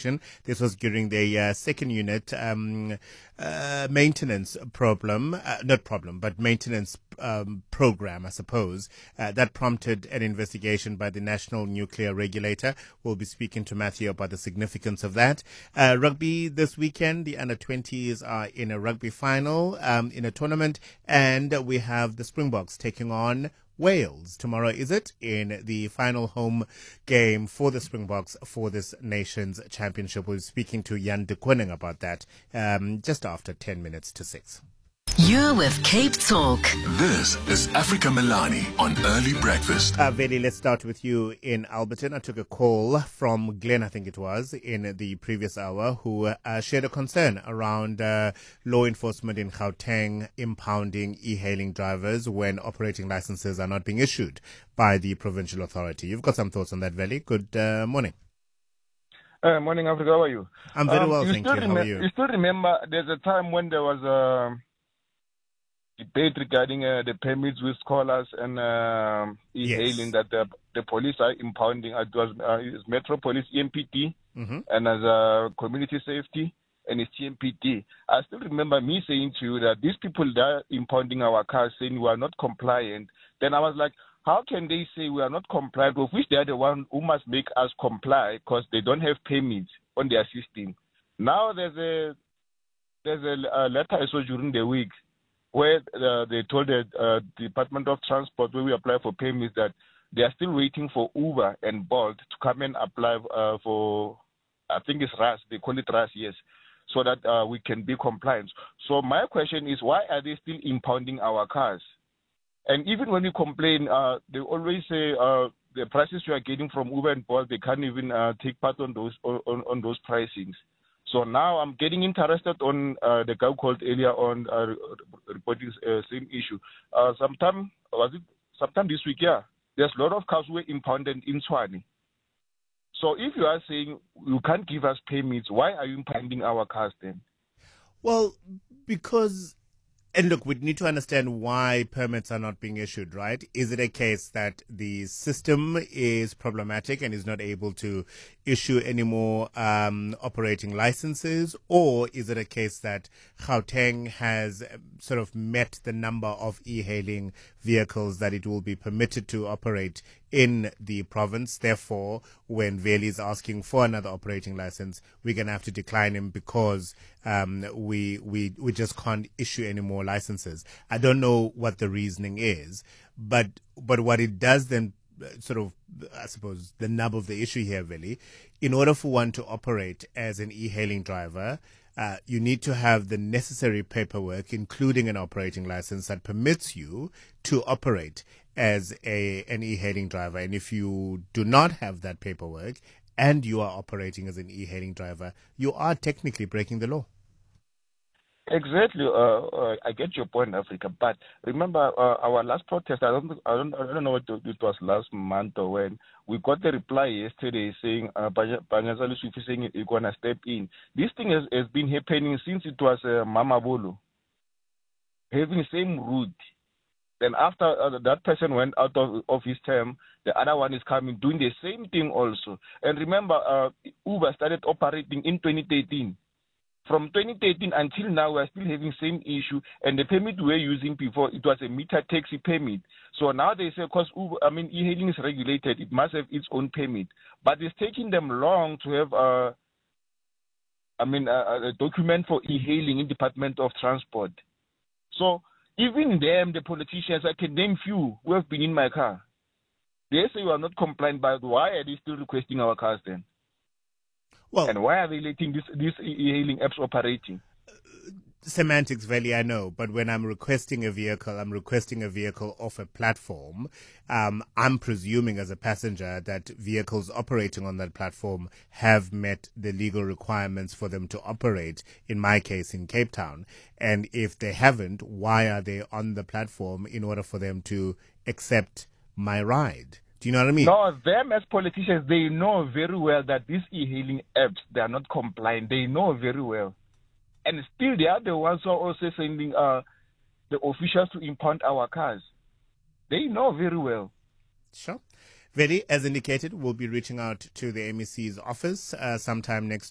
investigation. This was during the second unit maintenance maintenance program, I suppose, that prompted an investigation by the National Nuclear Regulator. We'll be speaking to Matthew about the significance of that. Rugby this weekend, the under-20s are in a rugby final in a tournament, and we have the Springboks taking on Wales tomorrow, is it, in the final home game for the Springboks for this nation's championship. We're speaking to Jan de Koning about that just after 10 minutes to 6. You're with Cape Talk. This is Africa Milani on Early Breakfast. Veli, let's start with you in Alberton. I took a call from Glenn, I think it was, in the previous hour, who shared a concern around law enforcement in Gauteng impounding e-hailing drivers when operating licenses are not being issued by the provincial authority. You've got some thoughts on that, Veli. Good morning. Morning, Africa. How are you? I'm very well, thank you. How are you? You still remember there's a time when there was a debate regarding the permits with scholars and e-hailing, that the police are impounding. It was Metro Police, EMPD, and as community safety, and it's TMPD. I still remember me saying to you that these people that are impounding our cars saying we are not compliant. Then I was like, how can they say we are not compliant, of which they are the one who must make us comply because they don't have permits on their system? Now there's a letter I saw during the week where they told the Department of Transport, where we apply for permits, that they are still waiting for Uber and Bolt to come and apply for, I think it's RAS, they call it RAS, yes, so that we can be compliant. So my question is, why are they still impounding our cars? And even when we complain, they always say the prices you are getting from Uber and Bolt, they can't even take part on those pricings. So now I'm getting interested on the guy called earlier on reporting same issue. Sometime this week, there's a lot of cars were impounded in Tshwane. So if you are saying you can't give us permits, why are you impounding our cars then? Well, because... And look, we need to understand why permits are not being issued, right? Is it a case that the system is problematic and is not able to issue any more operating licenses? Or is it a case that Gauteng has sort of met the number of e-hailing vehicles that it will be permitted to operate in the province? Therefore, when Veli is asking for another operating license, we're going to have to decline him because we just can't issue any more licenses. I don't know what the reasoning is, but what it does then sort of, I suppose, the nub of the issue here, Veli, in order for one to operate as an e-hailing driver, you need to have the necessary paperwork, including an operating license that permits you to operate as an e-hailing driver. And if you do not have that paperwork and you are operating as an e-hailing driver, you are technically breaking the law. Exactly. I get your point, Africa. But remember, our last protest, I don't know what it was last month or when, we got the reply yesterday saying, Banyazali Sufi saying you're going to step in. This thing has been happening since it was Mama Bolo, having the same route. Then after that person went out of his term, the other one is coming, doing the same thing also. And remember, Uber started operating in 2013. From 2013 until now, we're still having same issue. And the permit we were using before, it was a meter taxi permit. So now they say, because e-hailing is regulated, it must have its own permit. But it's taking them long to have a document for e-hailing in Department of Transport. So even them, the politicians, I can name few who have been in my car. They say we are not compliant, but why are they still requesting our cars then? Well, and why are they letting these e-hailing apps operating? Semantics, Veli, I know, but when I'm requesting a vehicle off a platform. I'm presuming as a passenger that vehicles operating on that platform have met the legal requirements for them to operate, in my case, in Cape Town. And if they haven't, why are they on the platform in order for them to accept my ride? Do you know what I mean? No, them as politicians, they know very well that these e-hailing apps, they are not compliant. They know very well. And still, they are the ones who are also sending the officials to impound our cars. They know very well. Sure. Veli, as indicated, we'll be reaching out to the MEC's office sometime next